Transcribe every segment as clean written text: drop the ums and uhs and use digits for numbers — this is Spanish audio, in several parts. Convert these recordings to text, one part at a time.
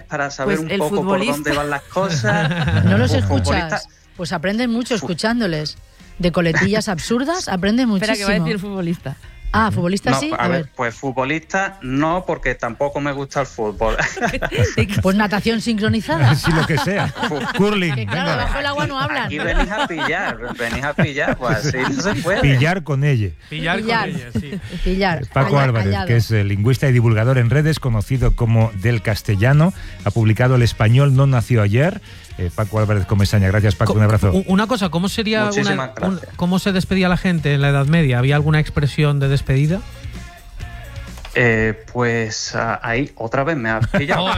para saber Pues un poco por dónde van las cosas. ¿No los escuchas? Pues aprenden mucho escuchándoles. De coletillas absurdas aprenden muchísimo. Espera, que va a decir futbolista. Ah, futbolista No, sí. a ver, pues futbolista no, porque tampoco me gusta el fútbol. Pues natación sincronizada. Sí, lo que sea. Curling. Que claro, venga. bajo el agua no hablan. Aquí venís a pillar, pues así no se puede. Pillar con ella. Pillar con ella, sí. Pillar. Paco Álvarez, Callado. que es lingüista y divulgador en redes, conocido como Del Castellano, ha publicado El español no nació ayer. Paco Álvarez Comesaña, gracias Paco, un abrazo. Una cosa, ¿cómo sería Muchísimas gracias. cómo se despedía la gente en la Edad Media? ¿Había alguna expresión de despedida? Pues ahí otra vez me has pillado.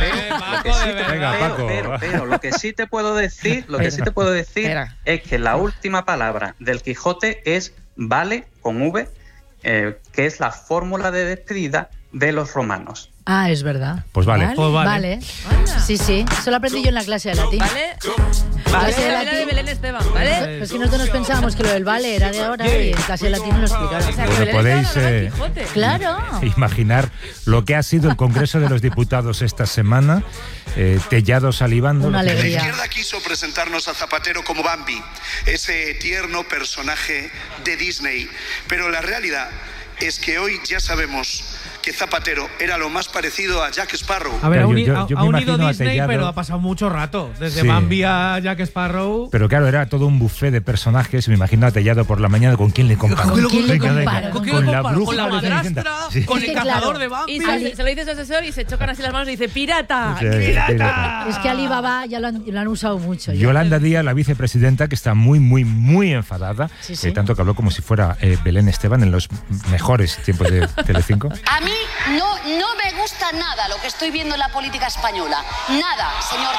Pero lo que sí te puedo decir, Espera. es que la última palabra del Quijote es vale con V, que es la fórmula de despedida de los romanos. Ah, es verdad. Pues vale. Pues vale. Vale. Sí, sí. Eso lo aprendí yo en la clase de latín. ¿Vale? Clase de La latín. de Belén Esteban, ¿vale? Pero es que nosotros nos pensábamos que lo del vale era de ahora y en clase de latín lo explicaron. O sea, que Bueno, Belén podéis, Esteban era el Quijote. Claro. Imaginar lo que ha sido el Congreso de los Diputados esta semana. Tellado salivando. Una La alegría. izquierda quiso presentarnos a Zapatero como Bambi, ese tierno personaje de Disney. Pero la realidad es que hoy ya sabemos que Zapatero era lo más parecido a Jack Sparrow. A ver, Claro, ha yo me unido imagino a Disney, Tellado. pero ha pasado mucho rato. Desde Sí. Bambi a Jack Sparrow. Pero claro, era todo un buffet de personajes. Me imagino a Tellado por la mañana. ¿Con quién le comparo? ¿Con quién le Venga, venga. comparo? ¿Con Con, quién lo la comparo? bruja Con la de Cenicienta. madrastra, Sí. con Es el que cazador claro. de Bambi. Y se lo dice su asesor y se chocan así las manos y dice ¡pirata! Sí, pirata. Es que Alibaba ya lo han usado mucho. ya. Yolanda Díaz, la vicepresidenta, que está muy, muy, muy enfadada, Sí, sí. tanto que habló como si fuera Belén Esteban en los mejores tiempos de Telecinco. A mí no me gusta nada lo que estoy viendo en la política española. Nada, señor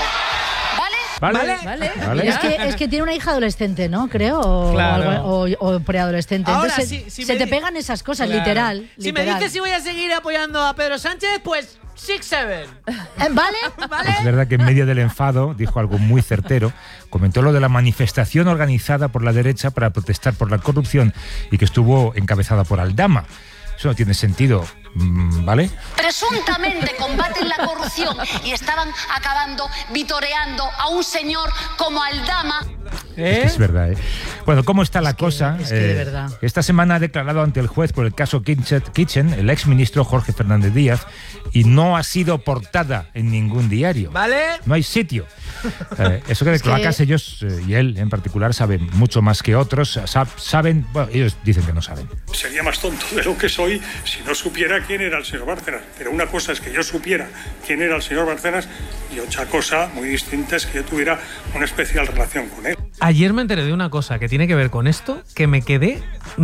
Tellado. ¿Vale? Vale. Es que tiene una hija adolescente, ¿no? Creo. O, Claro. o preadolescente. Ahora, Entonces si se me te di- pegan esas cosas, Claro. literal. Si me dices si voy a seguir apoyando a Pedro Sánchez, pues 6-7. ¿Vale? Es verdad que en medio del enfado dijo algo muy certero. Comentó lo de la manifestación organizada por la derecha para protestar por la corrupción y que estuvo encabezada por Aldama. Eso no tiene sentido, ¿vale? Presuntamente combaten la corrupción y estaban acabando vitoreando a un señor como Aldama. Es verdad, ¿eh? Bueno, ¿cómo está la cosa? es que de verdad. Esta semana ha declarado ante el juez por el caso Kitchen el exministro Jorge Fernández Díaz y no ha sido portada en ningún diario. ¿Vale? No hay sitio. Eso que de cloacas ellos, y él en particular, saben mucho más que otros. Saben, bueno, ellos dicen que no saben. Sería más tonto de lo que soy si no supiera quién era el señor Bárcenas. Pero una cosa es que yo supiera quién era el señor Bárcenas y otra cosa muy distinta es que yo tuviera una especial relación con él. Ayer me enteré de una cosa que tiene que ver con esto, que me quedé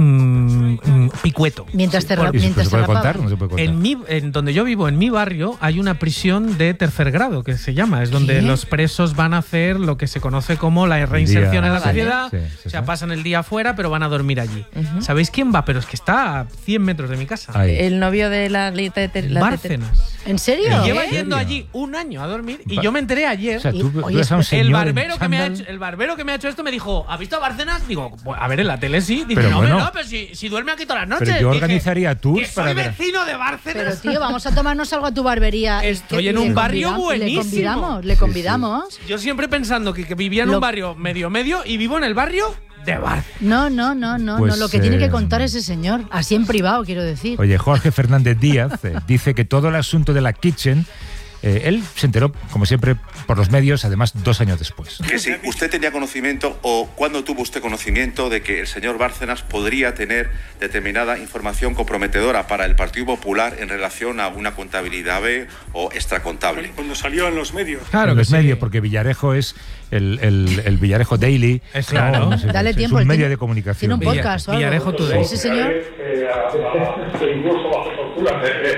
picueto. Mientras te ¿Y se mientras te puede rapaban. contar o no se puede contar? En donde yo vivo, en mi barrio, hay una prisión de tercer grado, que se llama. Es donde ¿Qué? los presos van a hacer lo que se conoce como la reinserción en la sí, sociedad. sí, sí, O sea, sí. pasan el día afuera, pero van a dormir allí. ¿Sabéis quién va? Pero es que está a 100 metros de mi casa. Ahí. El novio de la Bárcenas. ¿En serio? Lleva ¿En yendo serio? allí un año a dormir y Va- yo me enteré ayer. O sea, tú Oye, ves a un el señor El en barbero, que me ha chándal. hecho, el barbero que me ha hecho esto me dijo, ¿has visto a Bárcenas? Digo, pues, a ver, en la tele sí. Dice, Pero no, bueno. no, pero si duerme aquí todas las noches. Pero yo Dije, organizaría tours que soy para ver. vecino de Bárcenas. Pero tío, vamos a tomarnos algo a tu barbería. Estoy Que en un le barrio Le buenísimo. convidamos. Yo siempre pensando que vivía en Lo- un barrio medio y vivo en el barrio de Bárcenas. No, Pues, lo que tiene que contar ese señor. Así en privado, quiero decir. Oye, Jorge Fernández Díaz dice que todo el asunto de la Kitchen, él se enteró, como siempre, por los medios, además 2 años después. Que si usted tenía conocimiento o cuándo tuvo usted conocimiento de que el señor Bárcenas podría tener determinada información comprometedora para el Partido Popular en relación a una contabilidad B o extracontable. Cuando salió en los medios. Claro en que los sí. medios, porque Villarejo es el Villarejo Daily. Es claro. No sé, Dale es tiempo. un él medio tiene- de comunicación. Tiene un podcast o algo. Villarejo Today. Sí, señor. Incluso bajo tortura.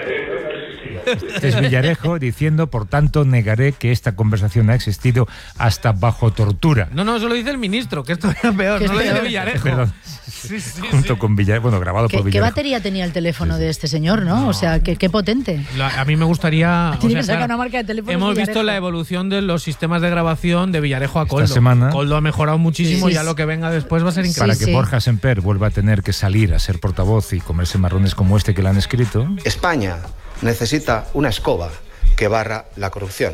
Este es Villarejo diciendo, por tanto, negaré que esta conversación ha existido hasta bajo tortura. No, eso lo dice el ministro, que esto es peor. Que No es lo dice peor. Villarejo. Perdón. Sí, Junto con Villarejo, bueno, grabado por ¿Qué Villarejo. batería tenía el teléfono de este señor, no? O sea, qué potente. A mí me gustaría. Tiene que sacar una marca de teléfono. Hemos Villarejo. visto la evolución de los sistemas de grabación de Villarejo a Coldo. semana. Coldo ha mejorado muchísimo, Sí, ya sí. lo que venga después va a ser increíble. Para que Sí. Borja Semper vuelva a tener que salir a ser portavoz y comerse marrones como este que le han escrito. España necesita una escoba que barra la corrupción.